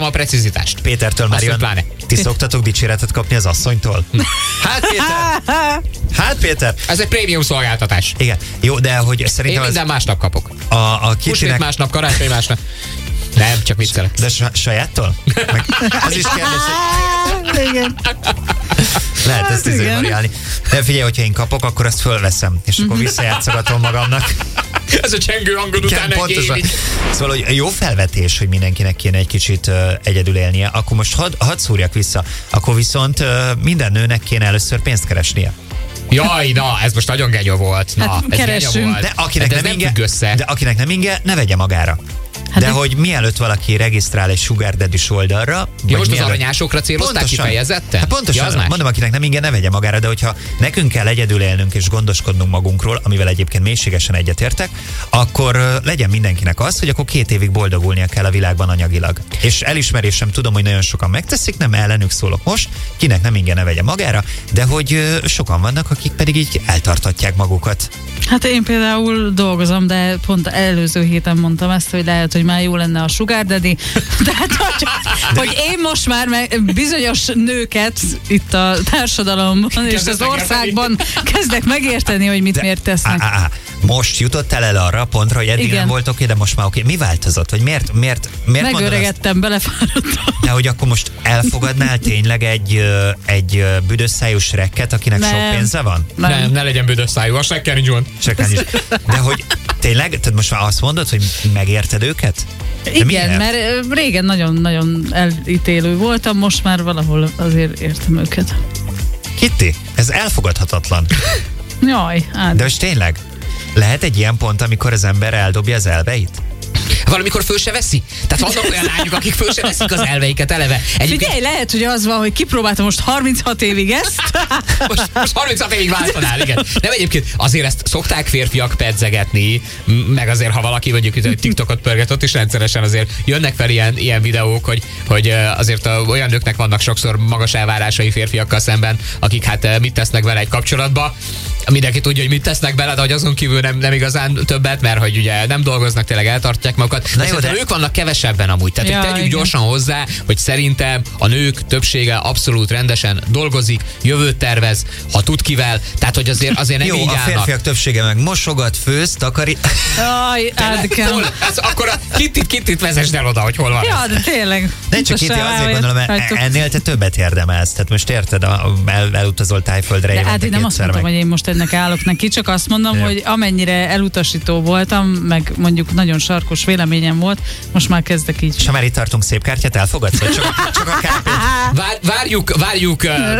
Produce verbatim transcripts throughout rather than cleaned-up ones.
a precizitást. Pétertől már jön. Pláne. Ti szoktatok dicséretet kapni az asszonytól? Hát Péter! Hát Péter! Ez egy prémium szolgáltatás. Igen. Jó, de hogy szerintem Én minden az... másnap kapok. A, a Húsvét Kittinek... másnap, karácsony másnap. Nem, csak viccelek. De sajáttól? Meg az is kérdés, hogy... Igen. Lehet ezt izé variálni. De figyelj, hogyha én kapok, akkor azt fölveszem, és akkor visszajátszogatom magamnak. Ez a csengő hangod után pontosan. Szóval, hogy jó felvetés, hogy mindenkinek kéne egy kicsit uh, egyedül élnie. Akkor most hadd had szúrjak vissza. Akkor viszont uh, minden nőnek kéne először pénzt keresnie. Jaj, na, ez most nagyon genyó volt. Na, Hát ez keresünk. genyó volt. De akinek, hát nem nem inge, függ össze. de akinek nem inge, ne vegye magára. Hát de de... hogy mielőtt valaki regisztrál egy Sugar Daddy-s oldalra... Ja, most mielőtt... az aranyásokra célozták kifejezetten? Hát pontosan, ja, mondom, akinek nem inge, ne vegye magára, de hogyha nekünk kell egyedül élnünk és gondoskodnunk magunkról, amivel egyébként mélységesen egyetértek, akkor uh, legyen mindenkinek az, hogy akkor két évig boldogulnia kell a világban anyagilag. És elismerésem, tudom, hogy nagyon sokan megteszik, nem ellenük szólok most, kinek nem inge, ne vegye magára, de hogy uh, sokan vannak, akik pedig így eltartatják magukat. Hát én például dolgozom, de pont előző héten mondtam ezt, hogy lehet, hogy már jó lenne a Sugar Daddy. Tehát, hogy, hogy én most már bizonyos nőket itt a társadalomban és az országban kezdek megérteni, hogy mit de, miért tesznek. Á, á, most jutottál el arra a pontra, hogy eddig Igen. nem volt oké, de most már oké. Mi változott? Vagy miért, miért, miért Megöregettem, belefáradtam. De hogy akkor most elfogadnál tényleg egy, ö, egy ö, büdös szájú Shrekket, akinek Nem. sok pénze van? Nem. Nem, ne legyen büdös szájú, a sekker nincs van. Shrekken is. De hogy tényleg, tehát most már azt mondod, hogy megérted őket? De Igen, miért? mert ö, régen nagyon-nagyon elítélő voltam, most már valahol azért értem őket. Kitty, ez elfogadhatatlan. Jaj, hát. De most tényleg, lehet egy ilyen pont, amikor az ember eldobja az elveit? Valamikor föl se veszi. Tehát vannak olyan lányok, akik föl se veszik az elveiket eleve. Egyébként Figyelj, lehet, hogy az van, hogy kipróbáltam most harminchat évig ezt. most, most harminchat évig váltanál, igen. Nem, egyébként azért ezt szokták férfiak pedzegetni, m- meg azért, ha valaki mondjuk hogy TikTokot pörget, ott is rendszeresen azért jönnek fel ilyen, ilyen videók, hogy, hogy azért olyan nőknek vannak sokszor magas elvárásai férfiakkal szemben, akik hát mit tesznek vele egy kapcsolatba. Mindenki tudja, hogy mit tesznek bele, de hogy azon kívül nem, nem igazán többet, mert hogy ugye nem dolgoznak, tényleg eltartják magukat. Na jó, de ők vannak kevesebben amúgy. Tehát ja, hogy tegyük igen. gyorsan hozzá, hogy szerintem a nők többsége abszolút rendesen dolgozik, jövőt tervez, ha tud kivel, tehát hogy azért, azért nem jó, így a állnak. férfiak többsége meg mosogat, főz, takarít. Jaj, átkem. Hol? Ez, akkor a Kittit, Kittit vezesd el oda, hogy hol van. Ja, de tényleg. De csak Kitty, Pontosan azért gondolom, mert rájöttem. ennél te többet érdemelsz. Tehát most érted, a, el, elutazol Tájföldre De évente hát én nem azt kétszer mondtam, meg. hogy én most ennek állok neki, csak azt mondom, Ja. hogy amennyire elutasító voltam, meg mondjuk nagyon sarkos véleményem volt, most már kezdek így. És ha már itt tartunk, szép kártyát elfogadsz? Vagy csak a, csak a ká pét? Vár, várjuk, várjuk uh,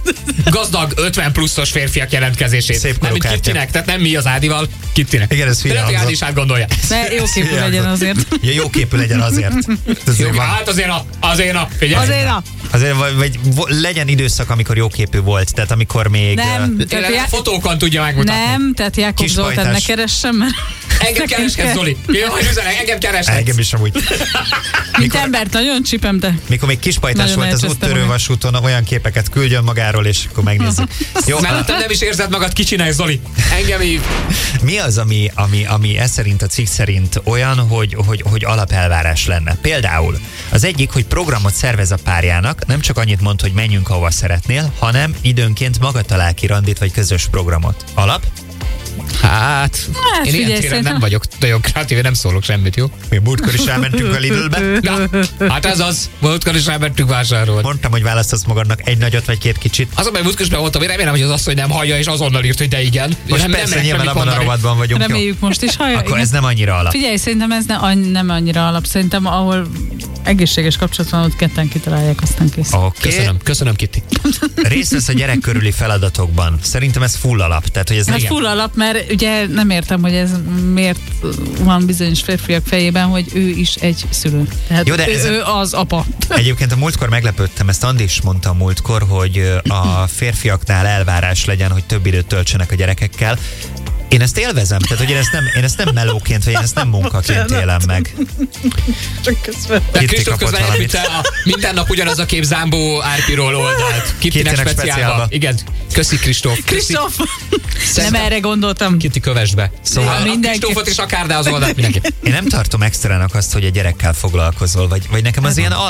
gazdag ötven pluszos férfiak jelentkezését. Szép Nem, korú mint kártya. Kittinek, tehát nem mi az Ádival, Kittinek. Igen, ez hülye De lehet, hogy Ádi hangzott. is átgondolja. De jó képű legyen azért. Ja, jó képű legyen azért. Ez Jó, van. hát azért a, azért a, figyelj. Azért a... Azért vagy, vagy legyen időszak, amikor jóképű volt, tehát amikor még... Nem, ö, tehát Tényleg já- fotókon tudja megmutatni. nem, tehát Jákob Kispajtás. Zoltán ne keressem, mert Engem kereskedsz, Zoli. Jaj, üzenek, engem kereskedsz. Engem is amúgy. mint Mikor, embert nagyon csipem, de mikor még kispajtás Nagyon volt az elcsesztem úttörő magam. vasúton, olyan képeket küldjön magáról, és akkor megnézzük. Jó, Mellettem nem is érzed magad kicsinek, Zoli. Engem hív. mi az, ami, ami, ami ez szerint, a cikk szerint olyan, hogy, hogy, hogy alapelvárás lenne? Például az egyik, hogy programot szervez a párjának, nem csak annyit mond, hogy menjünk, ahova szeretnél, hanem időnként maga talál ki randit vagy közös programot. Alap? Hát, Hát, én figyelj, ilyen téren szerintem- nem vagyok nagyon kreatív, nem szólok semmit, jó? Mi múltkor is elmentünk a Lidlbe. Na, hát ez az. Múltkor is elmentünk vásárolni. Mondtam, hogy választasz magadnak egy nagyot vagy két kicsit. Az, amely múltkor is bemondtam, én remélem, hogy az asszony nem hallja, és azonnal írt, hogy de igen. Most nem, persze nem nyilván semmit abban a mondani. rovatban vagyunk. Jó? reméljük most is. Ha, Akkor igen. ez nem annyira alap. Figyelj, szerintem ez ne, any- nem annyira alap. Szerintem ahol egészséges kapcsolat van, ott ketten kitalálják, aztán kész. Oké. Köszönöm, köszönöm, Kitty. Részt vesz a gyerek körüli feladatokban. Szerintem ez full alap. Tehát, hogy ez Hát nem... full alap, mert ugye nem értem, hogy ez miért van bizonyos férfiak fejében, hogy ő is egy szülő. Tehát Jó, de ő, ezen- ő az apa. Egyébként a múltkor meglepődtem, ezt Andi is mondta a múltkor, hogy ö, a férfiaknál elvárás legyen, hogy több időt töltsenek a gyerekekkel. Én ezt élvezem, tehát hogy én ezt nem, én ezt nem melóként, vagy én ezt nem munkaként élem meg. Csak közben. De Kitty Kristóf kapott közben valamit. elküldte a minden nap ugyanaz a kép Zámbó Árpiról oldalt. Kittinek Kittinek speciálba. speciálba. Igen, köszi Kristóf. Kristóf! Nem Szerintem- erre gondoltam. Kitty, kövesd be. Szóval a mindenki- Kristófot is akár, de az oldalt mindenki. Én nem tartom extrának azt, hogy a gyerekkel foglalkozol, vagy, vagy nekem az ilyen